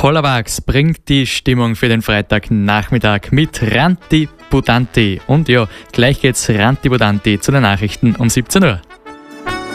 Hollawachs bringt die Stimmung für den Freitagnachmittag mit Ranti Budanti. Und ja, gleich geht's Ranti Budanti zu den Nachrichten um 17 Uhr.